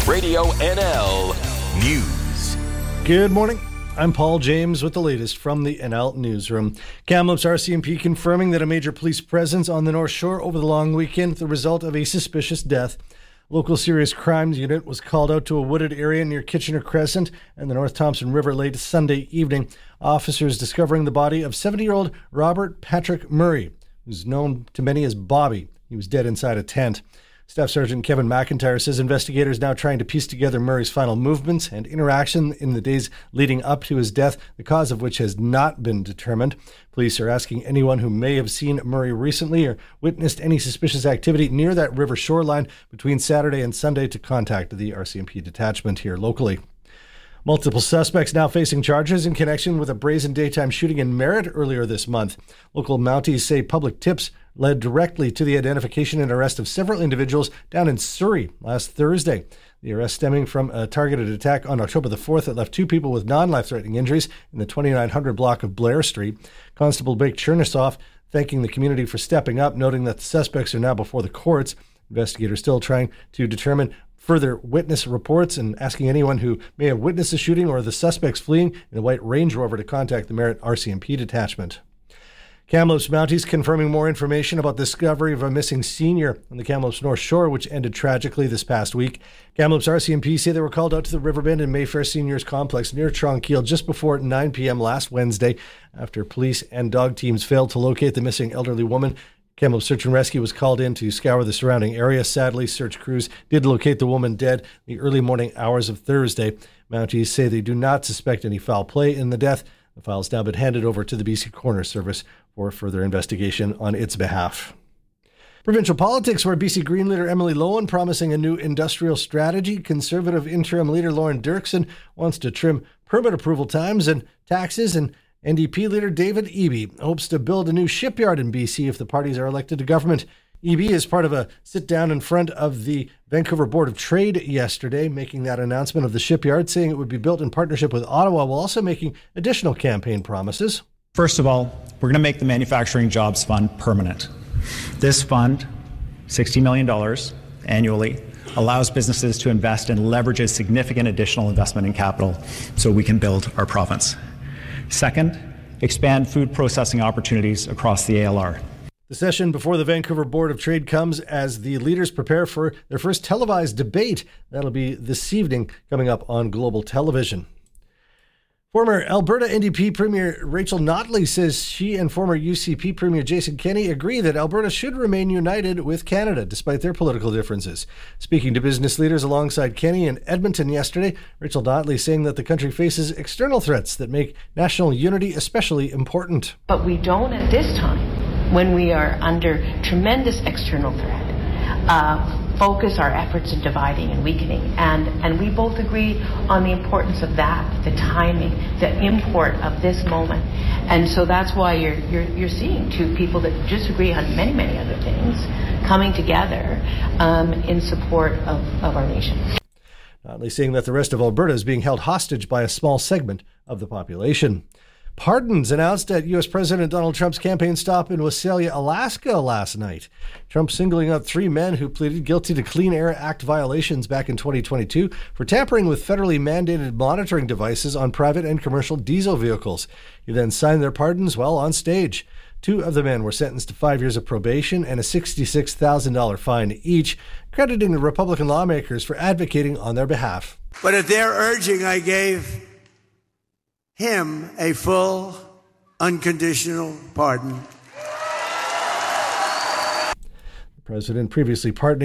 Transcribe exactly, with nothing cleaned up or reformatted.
Radio N L News. Good morning. I'm Paul James with the latest from the N L Newsroom. Kamloops R C M P confirming that a major police presence on the North Shore over the long weekend, the result of a suspicious death. Local serious crimes unit was called out to a wooded area near Kitchener Crescent and the North Thompson River late Sunday evening. Officers discovering the body of seventy-year-old Robert Patrick Murray, who's known to many as Bobby. He was dead inside a tent. Staff Sergeant Kevin McIntyre says investigators now trying to piece together Murray's final movements and interaction in the days leading up to his death, the cause of which has not been determined. Police are asking anyone who may have seen Murray recently or witnessed any suspicious activity near that river shoreline between Saturday and Sunday to contact the R C M P detachment here locally. Multiple suspects now facing charges in connection with a brazen daytime shooting in Merritt earlier this month. Local Mounties say public tips led directly to the identification and arrest of several individuals down in Surrey last Thursday. The arrest stemming from a targeted attack on October the fourth that left two people with non-life-threatening injuries in the twenty-nine hundred block of Blair Street. Constable Blake Chernisoff thanking the community for stepping up, noting that the suspects are now before the courts. Investigators still trying to determine further witness reports and asking anyone who may have witnessed the shooting or the suspects fleeing in a white Range Rover to contact the Merritt R C M P detachment. Kamloops Mounties confirming more information about the discovery of a missing senior on the Kamloops North Shore, which ended tragically this past week. Kamloops R C M P say they were called out to the Riverbend and Mayfair Seniors Complex near Tronquil just before nine p.m. last Wednesday after police and dog teams failed to locate the missing elderly woman. Kamloops Search and Rescue was called in to scour the surrounding area. Sadly, search crews did locate the woman dead in the early morning hours of Thursday. Mounties say they do not suspect any foul play in the death. The file has now been handed over to the B C Coroner Service for further investigation on its behalf. Provincial politics, where B C Green leader Emily Lowen promising a new industrial strategy. Conservative interim leader Lauren Dirksen wants to trim permit approval times and taxes, and N D P leader David Eby hopes to build a new shipyard in B C if the parties are elected to government. Eby is part of a sit-down in front of the Vancouver Board of Trade yesterday, making that announcement of the shipyard, saying it would be built in partnership with Ottawa, while also making additional campaign promises. First of all, we're going to make the Manufacturing Jobs Fund permanent. This fund, sixty million dollars annually, allows businesses to invest and leverages significant additional investment in capital so we can build our province. Second, expand food processing opportunities across the A L R. The session before the Vancouver Board of Trade comes as the leaders prepare for their first televised debate. That'll be this evening, coming up on Global Television. Former Alberta N D P Premier Rachel Notley says she and former U C P Premier Jason Kenney agree that Alberta should remain united with Canada despite their political differences. Speaking to business leaders alongside Kenney in Edmonton yesterday, Rachel Notley saying that the country faces external threats that make national unity especially important. But we don't at this time, when we are under tremendous external threat, uh, focus our efforts in dividing and weakening. And, and we both agree on the importance of that, the timing, the import of this moment. And so that's why you're, you're, you're seeing two people that disagree on many, many other things coming together um, in support of, of our nation. Notley saying that the rest of Alberta is being held hostage by a small segment of the population. Pardons announced at U S President Donald Trump's campaign stop in Wasilla, Alaska last night. Trump singling out three men who pleaded guilty to Clean Air Act violations back in twenty twenty-two for tampering with federally mandated monitoring devices on private and commercial diesel vehicles. He then signed their pardons while on stage. Two of the men were sentenced to five years of probation and a sixty-six thousand dollars fine each, crediting the Republican lawmakers for advocating on their behalf. But at their urging, I gave him a full, unconditional pardon. The president previously pardoning